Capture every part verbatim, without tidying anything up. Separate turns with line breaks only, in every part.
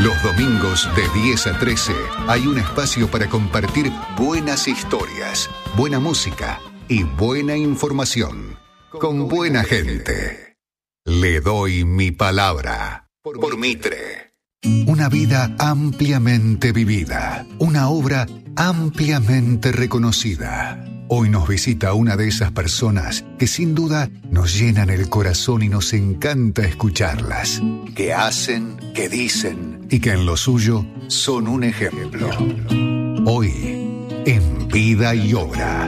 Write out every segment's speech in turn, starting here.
Los domingos de diez a trece hay un espacio para compartir buenas historias, buena música y buena información. Con buena gente. Le doy mi palabra. Por Mitre. Una vida ampliamente vivida. Una obra ampliamente reconocida. Hoy nos visita una de esas personas que sin duda nos llenan el corazón y nos encanta escucharlas. Que hacen, que dicen y que en lo suyo son un ejemplo. Hoy, en Vida y Obra.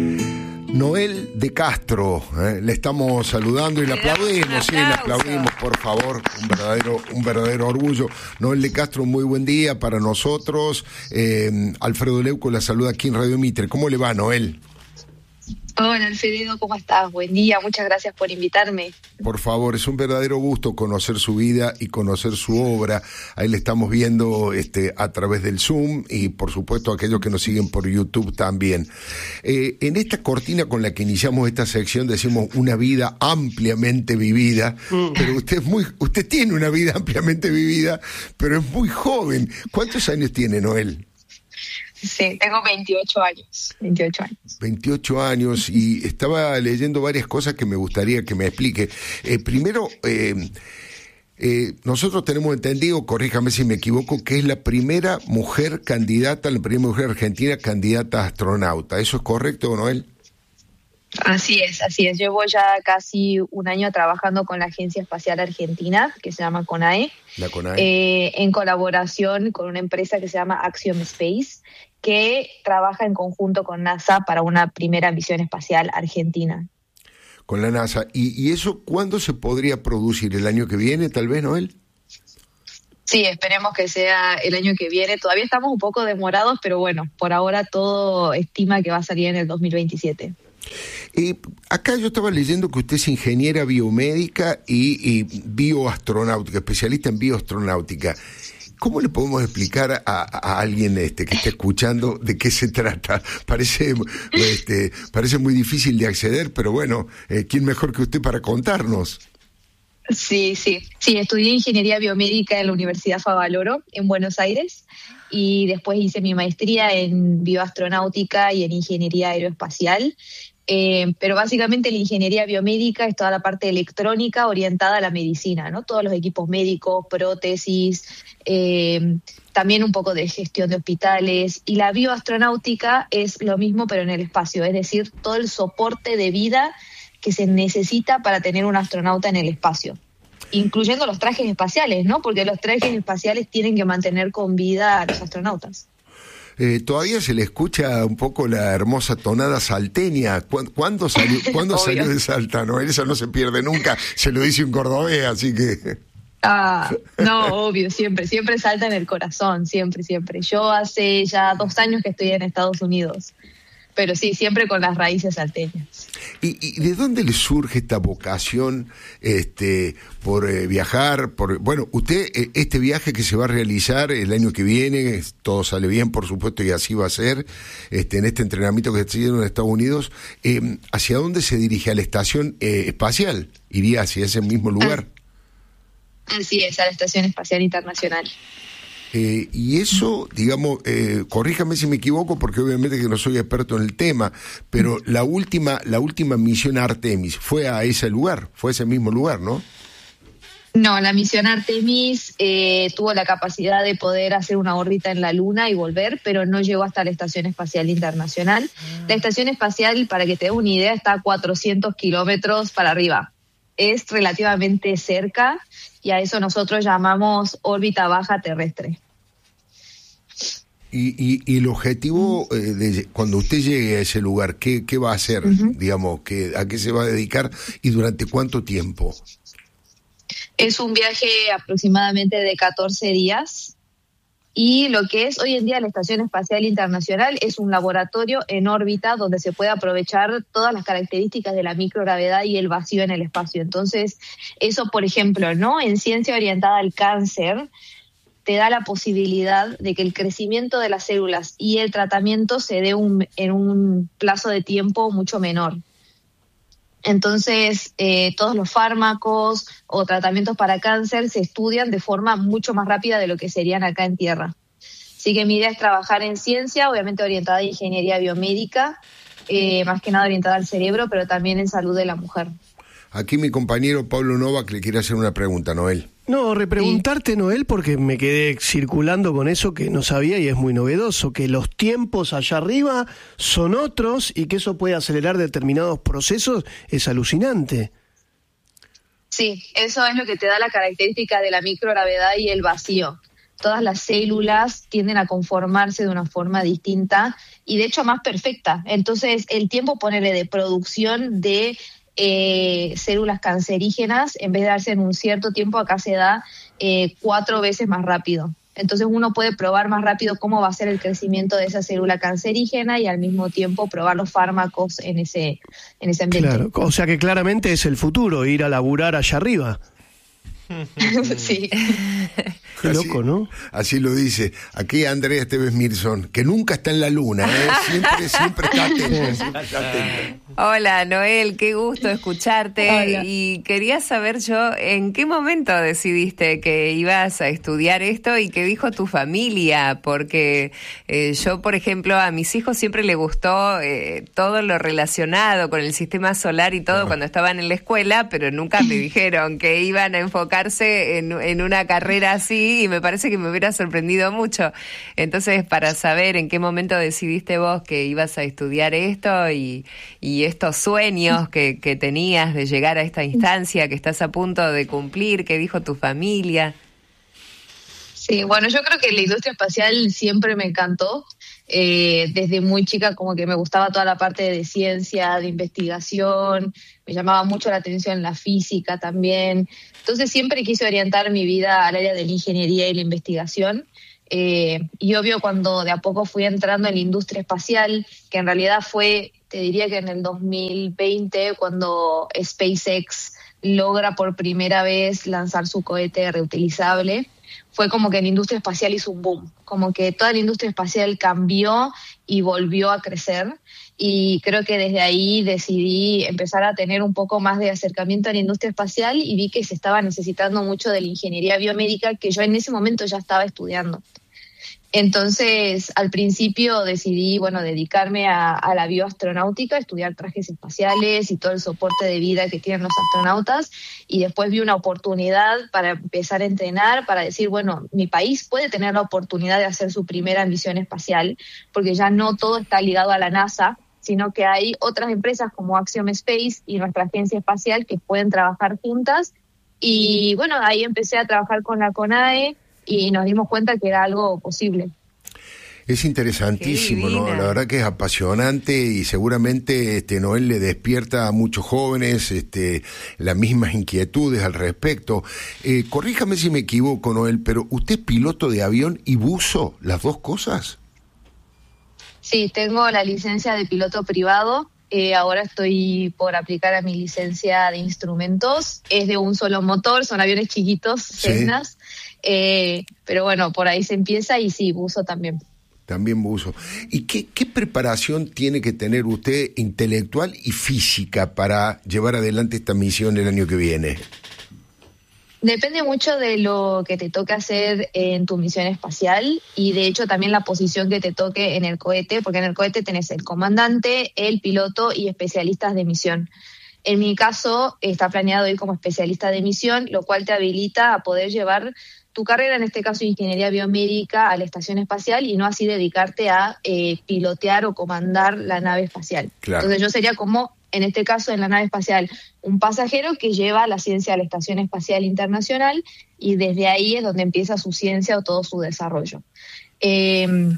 Noel de Castro, ¿eh? Le estamos saludando y le aplaudimos, sí, le aplaudimos, por favor, un verdadero, un verdadero orgullo. Noel de Castro, muy buen día para nosotros. Eh, Alfredo Leuco la saluda aquí en Radio Mitre. ¿Cómo le va, Noel?
Hola, Alfredo, ¿cómo estás? Buen día, muchas gracias por invitarme.
Por favor, es un verdadero gusto conocer su vida y conocer su obra. Ahí le estamos viendo este, a través del Zoom y, por supuesto, aquellos que nos siguen por YouTube también. Eh, en esta cortina con la que iniciamos esta sección decimos una vida ampliamente vivida, mm. pero usted es muy, usted tiene una vida ampliamente vivida, pero es muy joven. ¿Cuántos años tiene, Noel?
Sí, tengo veintiocho años. veintiocho años.
veintiocho años y estaba leyendo varias cosas que me gustaría que me explique. Eh, primero, eh, eh, nosotros tenemos entendido, corríjame si me equivoco, que es la primera mujer candidata, la primera mujer argentina candidata a astronauta. ¿Eso es correcto, Noel?
Así es, así es. Llevo ya casi un año trabajando con la Agencia Espacial Argentina, que se llama CONAE,
la CONAE.
Eh, en colaboración con una empresa que se llama Axiom Space, que trabaja en conjunto con NASA para una primera misión espacial argentina.
Con la NASA. ¿Y, y eso cuándo se podría producir? ¿El año que viene, tal vez, Noel?
Sí, esperemos que sea el año que viene. Todavía estamos un poco demorados, pero bueno, por ahora todo estima que va a salir en el dos mil veintisiete.
Eh, acá yo estaba leyendo que usted es ingeniera biomédica y, y bioastronáutica, especialista en bioastronáutica. ¿Cómo le podemos explicar a, a alguien este que esté escuchando de qué se trata? Parece, este, parece muy difícil de acceder, pero bueno, eh, ¿quién mejor que usted para contarnos?
Sí, sí, sí, estudié ingeniería biomédica en la Universidad Favaloro, en Buenos Aires, y después hice mi maestría en bioastronáutica y en ingeniería aeroespacial. Eh, pero básicamente la ingeniería biomédica es toda la parte electrónica orientada a la medicina, ¿no? Todos los equipos médicos, prótesis, eh, también un poco de gestión de hospitales. Y la bioastronáutica es lo mismo pero en el espacio, es decir, todo el soporte de vida que se necesita para tener un astronauta en el espacio, incluyendo los trajes espaciales, ¿no? Porque los trajes espaciales tienen que mantener con vida a los astronautas.
Eh, todavía se le escucha un poco la hermosa tonada salteña. ¿Cuándo, ¿cuándo salió, ¿cuándo salió de Salta? No, eso no se pierde nunca, se lo dice un cordobés, así que...
Ah, no, obvio, siempre, siempre salta en el corazón, siempre, siempre. Yo hace ya dos años que estoy en Estados Unidos, pero sí, siempre con las raíces salteñas.
¿Y, y de dónde le surge esta vocación este, por eh, viajar? Por, bueno, usted, eh, este viaje que se va a realizar el año que viene, todo sale bien, por supuesto, y así va a ser, este, en este entrenamiento que está haciendo en Estados Unidos, eh, ¿hacia dónde se dirige? ¿A la estación eh, espacial? ¿Iría hacia ese mismo lugar?
Así es, a la Estación Espacial Internacional.
Eh, y eso, digamos, eh, corríjame si me equivoco, porque obviamente que no soy experto en el tema, pero la última, la última misión Artemis fue a ese lugar, fue a ese mismo lugar, ¿no?
No, la misión Artemis eh, tuvo la capacidad de poder hacer una órbita en la Luna y volver, pero no llegó hasta la Estación Espacial Internacional. La Estación Espacial, para que te des una idea, está a cuatrocientos kilómetros para arriba. Es relativamente cerca y a eso nosotros llamamos órbita baja terrestre.
Y, y, y el objetivo, eh, de cuando usted llegue a ese lugar, ¿qué, qué va a hacer? Uh-huh. Digamos, ¿qué, ¿a qué se va a dedicar y durante cuánto tiempo?
Es un viaje aproximadamente de catorce días. Y lo que es hoy en día la Estación Espacial Internacional es un laboratorio en órbita donde se puede aprovechar todas las características de la microgravedad y el vacío en el espacio. Entonces, eso, por ejemplo, ¿no? En ciencia orientada al cáncer, te da la posibilidad de que el crecimiento de las células y el tratamiento se dé un, en un plazo de tiempo mucho menor. Entonces, eh, todos los fármacos o tratamientos para cáncer se estudian de forma mucho más rápida de lo que serían acá en tierra. Así que mi idea es trabajar en ciencia, obviamente orientada a ingeniería biomédica, eh, más que nada orientada al cerebro, pero también en salud de la mujer.
Aquí mi compañero Pablo Novak le quiere hacer una pregunta, Noel.
No, repreguntarte, sí. Noel, porque me quedé circulando con eso que no sabía y es muy novedoso, que los tiempos allá arriba son otros y que eso puede acelerar determinados procesos, es alucinante.
Sí, eso es lo que te da la característica de la microgravedad y el vacío. Todas las células tienden a conformarse de una forma distinta y de hecho más perfecta. Entonces el tiempo, ponerle de producción de eh, células cancerígenas, en vez de darse en un cierto tiempo, acá se da eh, cuatro veces más rápido. Entonces uno puede probar más rápido cómo va a ser el crecimiento de esa célula cancerígena y al mismo tiempo probar los fármacos en ese, en ese ambiente.
Claro, o sea que claramente es el futuro, ir a laburar allá arriba.
Sí.
Qué
así,
loco, ¿no?
Así lo dice. Aquí Andrea Esteves Mirson, que nunca está en la luna, ¿eh? Siempre, siempre está atenta, siempre está atenta.
Hola, Noel, qué gusto escucharte. Hola. Y quería saber yo, ¿en qué momento decidiste que ibas a estudiar esto y qué dijo tu familia? Porque eh, yo, por ejemplo, a mis hijos siempre les gustó eh, todo lo relacionado con el sistema solar y todo, ah, cuando estaban en la escuela, pero nunca me dijeron que iban a enfocarse en, en una carrera así, y me parece que me hubiera sorprendido mucho. Entonces, para saber en qué momento decidiste vos que ibas a estudiar esto y, y estos sueños que, que tenías de llegar a esta instancia que estás a punto de cumplir, ¿qué dijo tu familia?
Sí, bueno, yo creo que la industria espacial siempre me encantó. Eh, desde muy chica como que me gustaba toda la parte de ciencia, de investigación, me llamaba mucho la atención la física también. Entonces siempre quise orientar mi vida al área de la ingeniería y la investigación. Eh, y obvio, cuando de a poco fui entrando en la industria espacial, que en realidad fue, te diría que en el dos mil veinte, cuando SpaceX logra por primera vez lanzar su cohete reutilizable, fue como que la industria espacial hizo un boom, como que toda la industria espacial cambió y volvió a crecer, y creo que desde ahí decidí empezar a tener un poco más de acercamiento a la industria espacial y vi que se estaba necesitando mucho de la ingeniería biomédica, que yo en ese momento ya estaba estudiando. Entonces, al principio decidí, bueno, dedicarme a, a la bioastronáutica, estudiar trajes espaciales y todo el soporte de vida que tienen los astronautas, y después vi una oportunidad para empezar a entrenar, para decir, bueno, mi país puede tener la oportunidad de hacer su primera misión espacial, porque ya no todo está ligado a la NASA, sino que hay otras empresas como Axiom Space y nuestra agencia espacial que pueden trabajar juntas. Y bueno, ahí empecé a trabajar con la CONAE, y nos dimos cuenta que era algo posible.
Es interesantísimo, ¿no? La verdad que es apasionante, y seguramente este Noel le despierta a muchos jóvenes este, las mismas inquietudes al respecto. Eh, corríjame si me equivoco, Noel, pero ¿usted es piloto de avión y buzo, las dos cosas?
Sí, tengo la licencia de piloto privado. Eh, ahora estoy por aplicar a mi licencia de instrumentos. Es de un solo motor, son aviones chiquitos, Cessnas. Sí. Eh, pero bueno, por ahí se empieza, y sí, buzo también.
También buzo. ¿Y qué, qué preparación tiene que tener usted intelectual y física para llevar adelante esta misión el año que viene?
Depende mucho de lo que te toque hacer en tu misión espacial, y de hecho también la posición que te toque en el cohete, porque en el cohete tenés el comandante, el piloto y especialistas de misión. En mi caso está planeado ir como especialista de misión, lo cual te habilita a poder llevar tu carrera, en este caso ingeniería biomédica, a la estación espacial, y no así dedicarte a eh, pilotear o comandar la nave espacial. Claro. Entonces yo sería como, en este caso en la nave espacial, un pasajero que lleva la ciencia a la Estación Espacial Internacional, y desde ahí es donde empieza su ciencia o todo su desarrollo. Eh,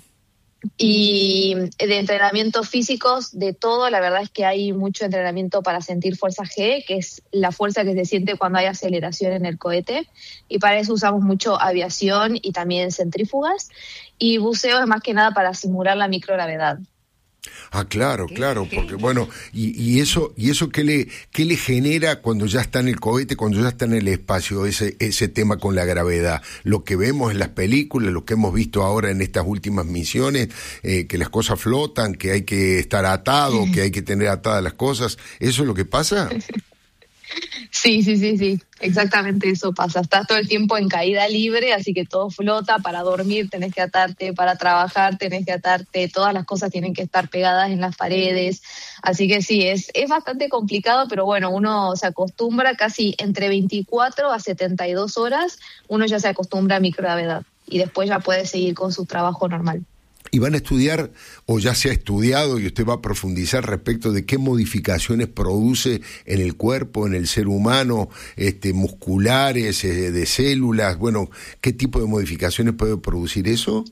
y de entrenamientos físicos, de todo, la verdad es que hay mucho entrenamiento para sentir fuerza G, que es la fuerza que se siente cuando hay aceleración en el cohete, y para eso usamos mucho aviación y también centrífugas, y buceo es más que nada para simular la microgravedad.
Ah, claro,
¿Qué,
claro,
qué?
porque bueno, y, y eso, y eso qué le, qué le genera cuando ya está en el cohete, cuando ya está en el espacio, ese, ese tema con la gravedad. Lo que vemos en las películas, lo que hemos visto ahora en estas últimas misiones, eh, que las cosas flotan, que hay que estar atado, que hay que tener atadas las cosas, ¿eso es lo que pasa?
Sí, sí, sí, sí, exactamente eso pasa. Estás todo el tiempo en caída libre, así que todo flota. Para dormir tenés que atarte, para trabajar tenés que atarte, todas las cosas tienen que estar pegadas en las paredes. Así que sí, es, es bastante complicado, pero bueno, uno se acostumbra casi entre veinticuatro a setenta y dos horas, uno ya se acostumbra a microgravedad y después ya puede seguir con su trabajo normal.
Y van a estudiar, o ya se ha estudiado, y usted va a profundizar respecto de qué modificaciones produce en el cuerpo, en el ser humano, este, musculares, eh, de células, bueno, ¿qué tipo de modificaciones puede producir eso?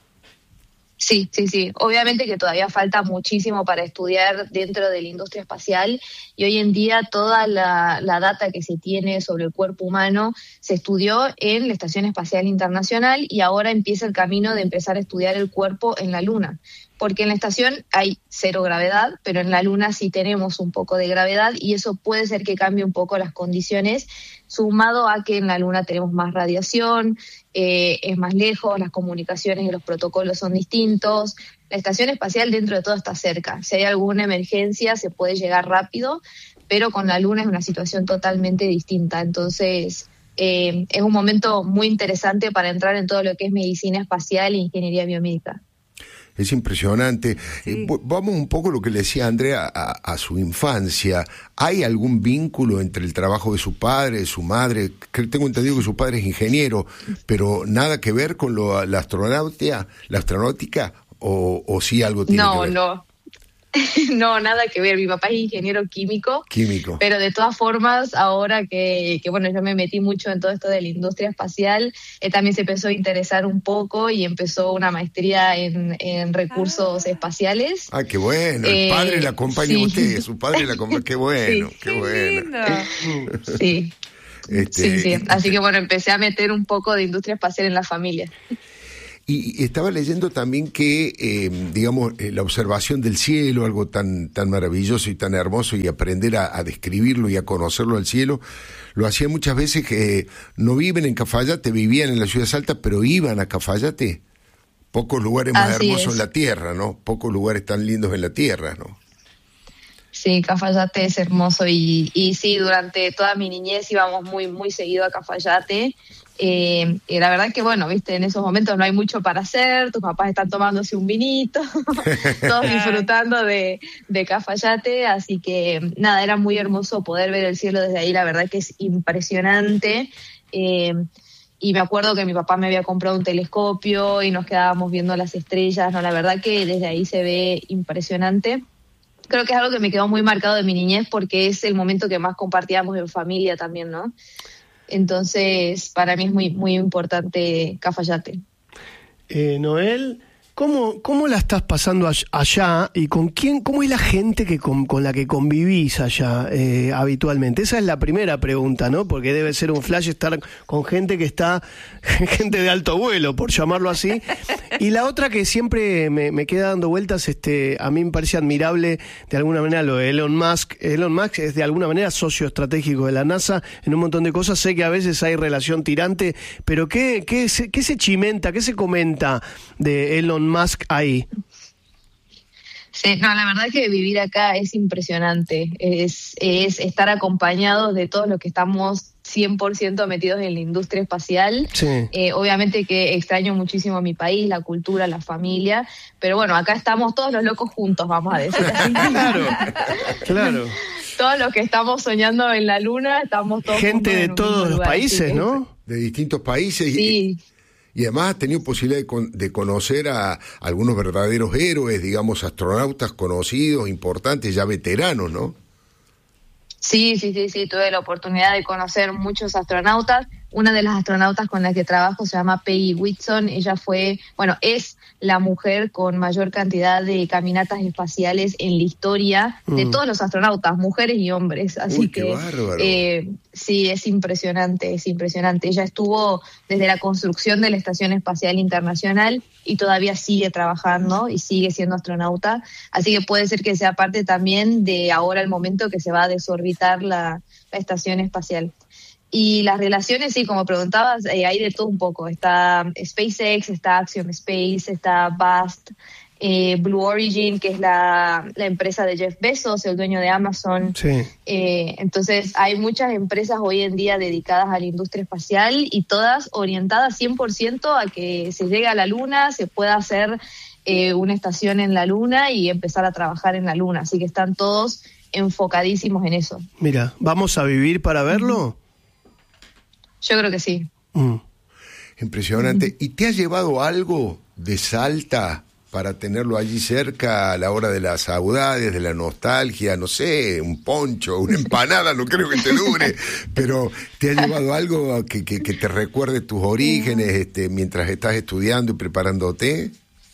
Sí, sí, sí. Obviamente que todavía falta muchísimo para estudiar dentro de la industria espacial y hoy en día toda la, la data que se tiene sobre el cuerpo humano se estudió en la Estación Espacial Internacional y ahora empieza el camino de empezar a estudiar el cuerpo en la Luna. Porque en la estación hay cero gravedad, pero en la Luna sí tenemos un poco de gravedad y eso puede ser que cambie un poco las condiciones, sumado a que en la Luna tenemos más radiación, eh, es más lejos, las comunicaciones y los protocolos son distintos. La estación espacial dentro de todo está cerca. Si hay alguna emergencia se puede llegar rápido, pero con la Luna es una situación totalmente distinta. Entonces eh, es un momento muy interesante para entrar en todo lo que es medicina espacial e ingeniería biomédica.
Es impresionante.
Sí.
Eh, vamos un poco a lo que le decía Andrea a, a su infancia. ¿Hay algún vínculo entre el trabajo de su padre, de su madre? Que tengo entendido que su padre es ingeniero, pero nada que ver con lo, la astronautia, la astronáutica, o, o sí algo tiene
No,
que ver.
no. No, nada que ver. Mi papá es ingeniero químico.
Químico.
Pero de todas formas, ahora que, que bueno, yo me metí mucho en todo esto de la industria espacial, él también se empezó a interesar un poco y empezó una maestría en, en recursos espaciales.
Ah, qué bueno. El
Eh,
padre la acompaña
sí.
a usted, su padre la acompaña. Qué bueno,
Sí.
qué
Qué
bueno.
lindo.
Sí,
Este,
sí, sí. Así que bueno, empecé a meter un poco de industria espacial en la familia.
Y estaba leyendo también que, eh, digamos, eh, la observación del cielo, algo tan tan maravilloso y tan hermoso, y aprender a, a describirlo y a conocerlo al cielo, lo hacían muchas veces que no viven en Cafayate, vivían en la ciudad de Salta, pero iban a Cafayate. Pocos lugares más
Así
hermosos
es.
en la tierra, ¿no? Pocos lugares tan lindos en la tierra, ¿no?
Sí, Cafayate es hermoso y, y sí, durante toda mi niñez íbamos muy, muy seguido a Cafayate. Eh, y la verdad que, bueno, viste, en esos momentos no hay mucho para hacer, tus papás están tomándose un vinito, todos disfrutando de, de Cafayate, así que nada, era muy hermoso poder ver el cielo desde ahí, la verdad que es impresionante. Eh, y me acuerdo que mi papá me había comprado un telescopio y nos quedábamos viendo las estrellas, no, la verdad que desde ahí se ve impresionante. Creo que es algo que me quedó muy marcado de mi niñez porque es el momento que más compartíamos en familia también, ¿no? Entonces, para mí es muy muy importante Cafayate.
Eh, Noel, ¿cómo, ¿cómo la estás pasando allá y con quién, cómo es la gente que con, con la que convivís allá eh, habitualmente? Esa es la primera pregunta, ¿no? Porque debe ser un flash estar con gente que está, gente de alto vuelo, por llamarlo así. Y la otra que siempre me, me queda dando vueltas, este, a mí me parece admirable de alguna manera lo de Elon Musk. Elon Musk es de alguna manera socio estratégico de la NASA en un montón de cosas. Sé que a veces hay relación tirante, pero ¿qué, qué, se, qué se chimenta, qué se comenta de Elon Musk ahí?
Sí, no, la verdad que vivir acá es impresionante, es, es estar acompañados de todos los que estamos cien por ciento metidos en la industria espacial.
Sí.
Eh, obviamente que extraño muchísimo mi país, la cultura, la familia, pero bueno, acá estamos todos los locos juntos, vamos a decir así.
Claro, claro.
Todos los que estamos soñando en la luna, estamos todos
Gente
juntos
de
en un
todos
mismo
los
lugar,
países,
así que-
¿no?
De distintos países.
Sí.
Y, y además has tenido posibilidad de, con, de conocer a algunos verdaderos héroes, digamos, astronautas conocidos, importantes, ya veteranos, ¿no?
Sí, sí, sí, sí, tuve la oportunidad de conocer muchos astronautas. una de las astronautas con la que trabajo se llama Peggy Whitson. Ella fue, bueno, es la mujer con mayor cantidad de caminatas espaciales en la historia mm. de todos los astronautas, mujeres y hombres. Así
Uy,
que
qué bárbaro.
Eh, sí, es impresionante, es impresionante. Ella estuvo desde la construcción de la Estación Espacial Internacional y todavía sigue trabajando y sigue siendo astronauta. Así que puede ser que sea parte también de ahora el momento que se va a desorbitar la, la Estación Espacial. Y las relaciones, sí, como preguntabas, eh, hay de todo un poco. Está SpaceX, está Axiom Space, está Vast, eh, Blue Origin, que es la, la empresa de Jeff Bezos, el dueño de Amazon.
Sí.
Eh, entonces, hay muchas empresas hoy en día dedicadas a la industria espacial y todas orientadas cien por ciento a que se llegue a la Luna, se pueda hacer eh, una estación en la Luna y empezar a trabajar en la Luna. Así que están todos enfocadísimos en eso.
Mira, ¿vamos a vivir para verlo?
Yo creo que sí.
Mm.
Impresionante. ¿Y te ha llevado algo de Salta para tenerlo allí cerca a la hora de las saudades, de la nostalgia? No sé, un poncho, una empanada, no creo que te dure, pero ¿te ha llevado algo que, que, que te recuerde tus orígenes este, mientras estás estudiando y preparándote?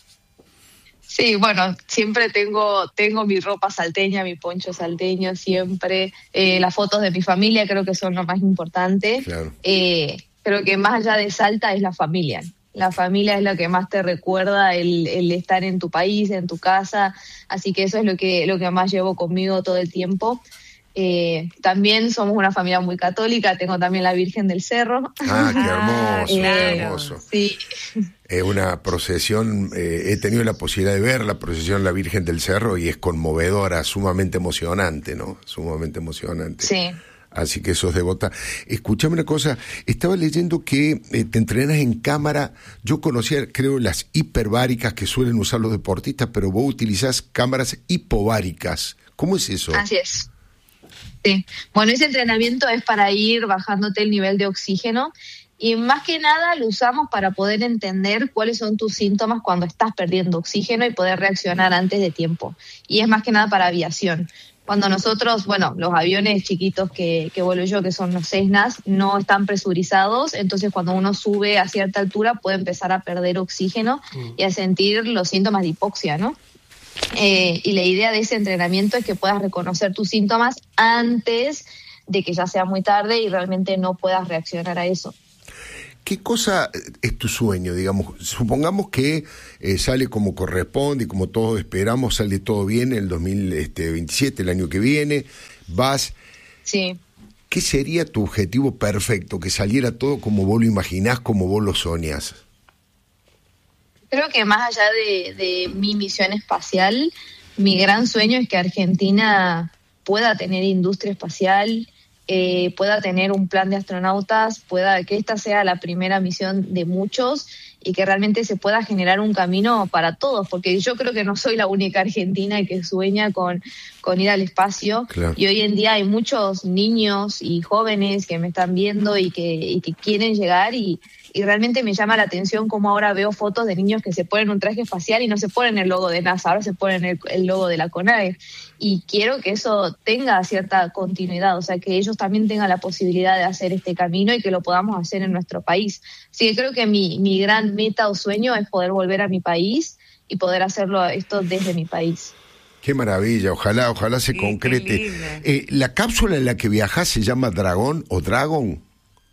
Sí, bueno, siempre tengo tengo mi ropa salteña, mi poncho salteño, siempre. Eh, las fotos de mi familia creo que son lo más importante.
Claro.
Eh, creo que más allá de Salta es la familia. La familia es lo que más te recuerda el, el estar en tu país, en tu casa. Así que eso es lo que, lo que más llevo conmigo todo el tiempo. Eh, también somos una familia muy católica, tengo también la Virgen del Cerro.
Ah, qué hermoso,
eh,
qué hermoso.
Sí.
Es una procesión, eh, he tenido la posibilidad de ver la procesión de la Virgen del Cerro y es conmovedora, sumamente emocionante, ¿no? Sumamente emocionante.
Sí.
Así que sos devota. Escúchame una cosa, estaba leyendo que eh, te entrenas en cámara. Yo conocía, creo, las hiperbáricas que suelen usar los deportistas, pero vos utilizás cámaras hipováricas. ¿Cómo es eso?
Así es. Sí. Bueno, ese entrenamiento es para ir bajándote el nivel de oxígeno y más que nada lo usamos para poder entender cuáles son tus síntomas cuando estás perdiendo oxígeno y poder reaccionar antes de tiempo. Y es más que nada para aviación. Cuando nosotros, bueno, los aviones chiquitos que, que vuelo yo, que son los Cessnas, no están presurizados, entonces cuando uno sube a cierta altura puede empezar a perder oxígeno mm. y a sentir los síntomas de hipoxia, ¿no? Eh, y la idea de ese entrenamiento es que puedas reconocer tus síntomas antes de que ya sea muy tarde y realmente no puedas reaccionar a eso.
¿Qué cosa es tu sueño, digamos? Supongamos que eh, sale como corresponde y como todos esperamos, sale todo bien en el dos mil veintisiete, el año que viene, vas...
Sí.
¿Qué sería tu objetivo perfecto? Que saliera todo como vos lo imaginás, como vos lo soñás.
Creo que más allá de, de mi misión espacial, mi gran sueño es que Argentina pueda tener industria espacial, eh, pueda tener un plan de astronautas, pueda que esta sea la primera misión de muchos y que realmente se pueda generar un camino para todos, porque yo creo que no soy la única argentina que sueña con, con ir al espacio. Claro. Y hoy en día hay muchos niños y jóvenes que me están viendo y que, y que quieren llegar y Y realmente me llama la atención cómo ahora veo fotos de niños que se ponen un traje espacial y no se ponen el logo de NASA, ahora se ponen el, el logo de la CONADE. Y quiero que eso tenga cierta continuidad, o sea, que ellos también tengan la posibilidad de hacer este camino y que lo podamos hacer en nuestro país. Así que creo que mi, mi gran meta o sueño es poder volver a mi país y poder hacerlo esto desde mi país.
Qué maravilla, ojalá, ojalá se sí, concrete. Eh, ¿La cápsula en la que viajás se llama Dragón o Dragon?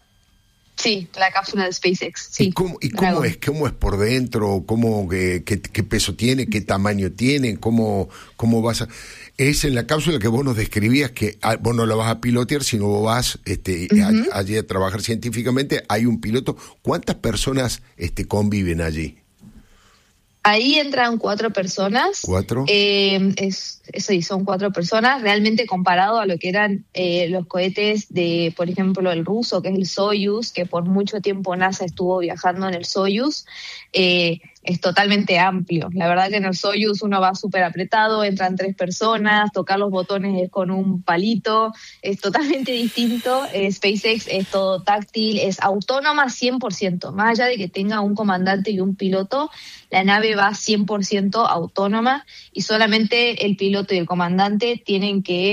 Sí, la cápsula de SpaceX. Sí.
¿Y cómo, y cómo es? ¿Cómo es por dentro? ¿Cómo, qué, qué, qué peso tiene? ¿Qué tamaño tiene? ¿Cómo, cómo vas a...? Es en la cápsula que vos nos describías que ah, vos no la vas a pilotear, sino vos vas este, uh-huh. a, allí a trabajar científicamente. Hay un piloto. ¿Cuántas personas este, conviven allí?
Ahí entran cuatro personas.
¿Cuatro?
Eh, es, sí, son cuatro personas. Realmente comparado a lo que eran eh, los cohetes de, por ejemplo, el ruso, que es el Soyuz, que por mucho tiempo NASA estuvo viajando en el Soyuz, eh, es totalmente amplio. La verdad que en el Soyuz uno va súper apretado, entran tres personas, tocar los botones es con un palito, es totalmente distinto. Eh, SpaceX es todo táctil, es autónoma cien por ciento. Más allá de que tenga un comandante y un piloto, la nave va cien por ciento autónoma y solamente el piloto y el comandante tienen que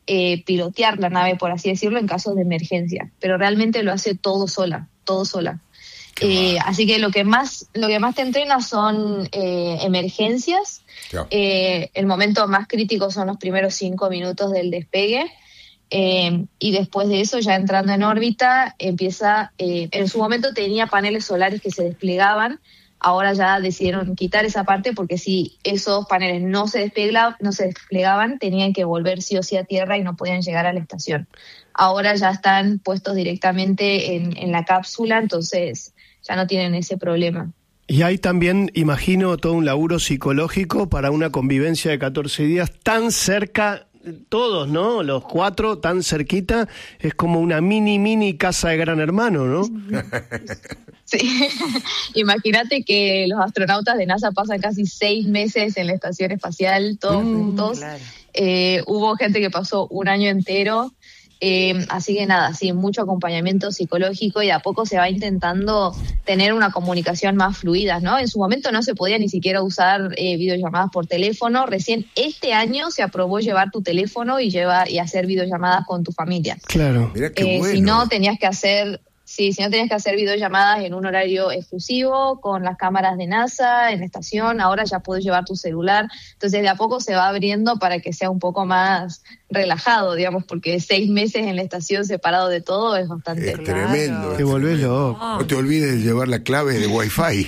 eh, pilotear la nave, por así decirlo, en casos de emergencia, pero realmente lo hace todo sola, todo sola. Eh, así que lo que más lo que más te entrena son eh, emergencias. Eh, el momento más crítico son los primeros cinco minutos del despegue. Eh, y después de eso, ya entrando en órbita, empieza, eh, en su momento tenía paneles solares que se desplegaban, ahora ya decidieron quitar esa parte porque si esos paneles no se desplegaban, no se desplegaban, tenían que volver sí o sí a tierra y no podían llegar a la estación. Ahora ya están puestos directamente en, en la cápsula, entonces ya no tienen ese problema.
Y hay también, imagino, todo un laburo psicológico para una convivencia de catorce días tan cerca, todos, ¿no? Los cuatro tan cerquita, es como una mini, mini casa de Gran Hermano, ¿no?
Sí, imagínate que los astronautas de NASA pasan casi seis meses en la estación espacial, todos
mm,
juntos.
Claro.
Eh, hubo gente que pasó un año entero. Eh, así que nada, sí, mucho acompañamiento psicológico y de a poco se va intentando tener una comunicación más fluida, ¿no? En su momento no se podía ni siquiera usar eh, videollamadas por teléfono. Recién este año se aprobó llevar tu teléfono y, llevar, y hacer videollamadas con tu familia.
Claro.
Mirá qué
eh,
bueno.
Si no, tenías que hacer... Sí, si no tenías que hacer videollamadas en un horario exclusivo, con las cámaras de NASA en la estación, ahora ya puedes llevar tu celular. Entonces, de a poco se va abriendo para que sea un poco más relajado, digamos, porque seis meses en la estación separado de todo es bastante...
Es tremendo.
Te
es
volvés
tremendo.
loco.
No te olvides de llevar la clave de Wi-Fi.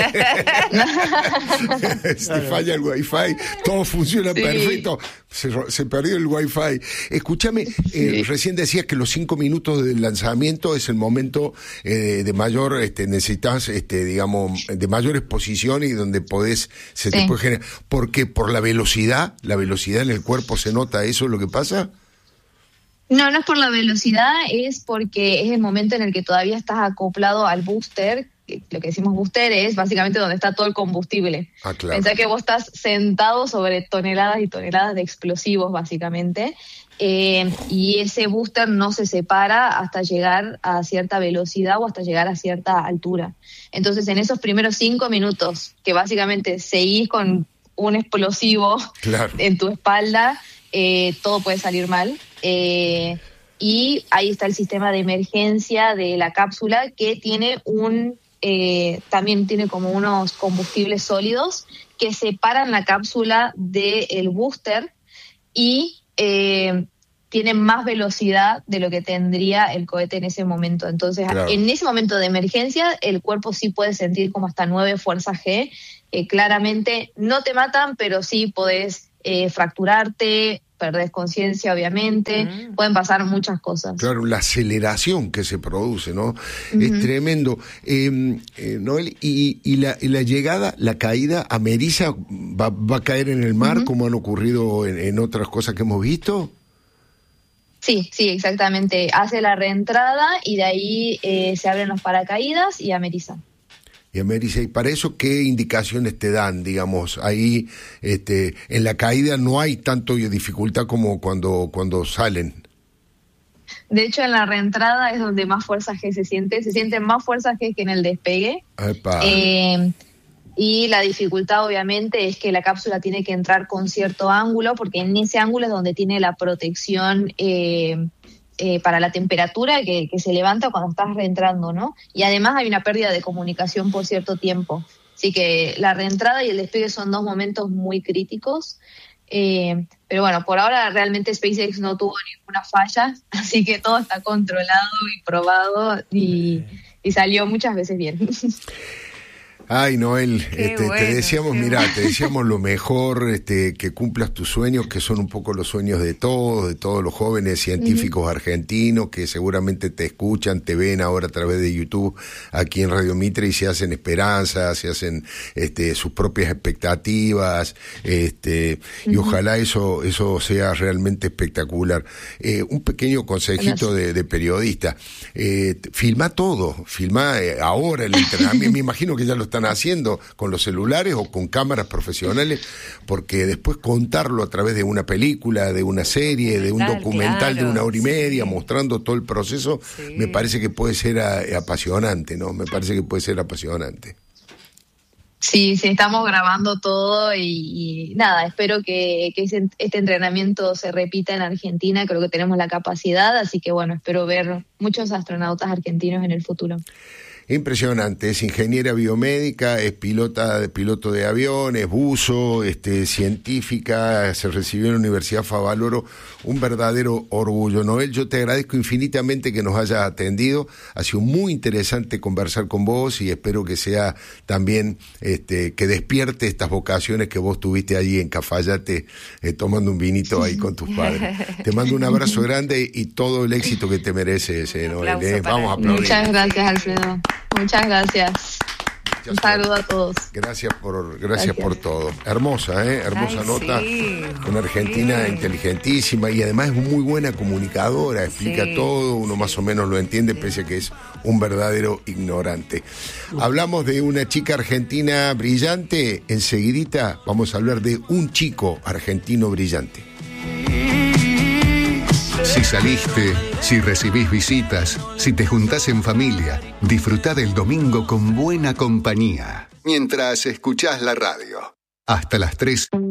Si te falla el Wi-Fi, todo funciona
Sí.
perfecto. Se, se perdió el Wi-Fi. Escúchame, eh,
Sí.
recién decías que los cinco minutos del lanzamiento es el momento eh, de mayor, este, necesitas, este, digamos, de mayor exposición y donde podés, se te
Sí.
puede generar. ¿Por qué? Por la velocidad, la velocidad en el cuerpo se nota, ¿eso es lo que pasa?
No, no es por la velocidad, es porque es el momento en el que todavía estás acoplado al booster. Lo que decimos booster es básicamente donde está todo el combustible.
Ah, claro.
Pensá que vos estás sentado sobre toneladas y toneladas de explosivos, básicamente, eh, y ese booster no se separa hasta llegar a cierta velocidad o hasta llegar a cierta altura. Entonces, en esos primeros cinco minutos, que básicamente seguís con un explosivo
Claro.
en tu espalda, eh, todo puede salir mal. Eh, y ahí está el sistema de emergencia de la cápsula, que tiene un... Eh, también tiene como unos combustibles sólidos que separan la cápsula del booster y eh, tienen más velocidad de lo que tendría el cohete en ese momento. Entonces,
Claro.
en ese momento de emergencia, el cuerpo sí puede sentir como hasta nueve fuerzas G. Eh, claramente no te matan, pero sí podés eh, fracturarte, perdés conciencia, obviamente,
Mm.
pueden pasar muchas cosas.
Claro, la aceleración que se produce, ¿no? Uh-huh. Es tremendo. Eh, eh, Noel, y, y, la, y la llegada, la caída a Melissa, ¿va, va a caer en el mar, uh-huh, como han ocurrido en, en otras cosas que hemos visto?
Sí, sí, exactamente. Hace la reentrada y de ahí eh, se abren los paracaídas y ameriza.
Y ameriza. ¿Y para eso qué indicaciones te dan, digamos? Ahí, este, en la caída no hay tanto dificultad como cuando, cuando salen.
De hecho, en la reentrada es donde más fuerza G se siente. Se sienten más fuerza G que en el despegue. Eh, y la dificultad, obviamente, es que la cápsula tiene que entrar con cierto ángulo, porque en ese ángulo es donde tiene la protección eh, eh, para la temperatura que, que se levanta cuando estás reentrando, ¿no? Y además hay una pérdida de comunicación por cierto tiempo. Así que la reentrada y el despegue son dos momentos muy críticos. Eh, pero bueno, por ahora realmente SpaceX no tuvo ninguna falla, así que todo está controlado y probado y, y salió muchas veces bien.
Ay, Noel, este,
bueno,
te deseamos, mirá,
bueno.
te deseamos lo mejor, este, que cumplas tus sueños, que son un poco los sueños de todos, de todos los jóvenes científicos uh-huh. argentinos, que seguramente te escuchan, te ven ahora a través de YouTube, aquí en Radio Mitre, y se hacen esperanzas, se hacen este, sus propias expectativas, este, uh-huh. y ojalá eso, eso sea realmente espectacular. Eh, un pequeño consejito de, de periodista, eh, filma todo, filma eh, ahora el entrenamiento, me imagino que ya lo están haciendo con los celulares o con cámaras profesionales, porque después contarlo a través de una película, de una serie, de un documental
claro,
de una hora y media,
sí.
mostrando todo el proceso, sí. me parece que puede ser a, apasionante, ¿no? Me parece que puede ser apasionante.
Sí, sí, estamos grabando todo y, y nada, espero que, que ese, este entrenamiento se repita en Argentina, creo que tenemos la capacidad, así que bueno, espero ver muchos astronautas argentinos en el futuro.
Impresionante, es ingeniera biomédica, es pilota de piloto de avión, es buzo, este, científica, se recibió en la Universidad Favaloro, un verdadero orgullo. Noel, yo te agradezco infinitamente que nos hayas atendido, ha sido muy interesante conversar con vos y espero que sea también este, que despierte estas vocaciones que vos tuviste allí en Cafayate eh, tomando un vinito ahí con tus padres. Te mando un abrazo grande y todo el éxito que te mereces, eh, Noel. Eh. Vamos a aplaudir.
Muchas gracias, Alfredo. Muchas gracias. Un saludo a todos.
Gracias por, gracias, gracias. por todo. Hermosa, ¿eh? Hermosa Ay, nota. Sí, Una argentina sí. inteligentísima y además es muy buena comunicadora, explica sí, todo, uno sí. más o menos lo entiende, sí. pese a que es un verdadero ignorante. Hablamos de una chica argentina brillante, enseguidita vamos a hablar de un chico argentino brillante.
Si saliste, si recibís visitas, si te juntás en familia, disfrutá del domingo con buena compañía, mientras escuchás la radio. Hasta las tres.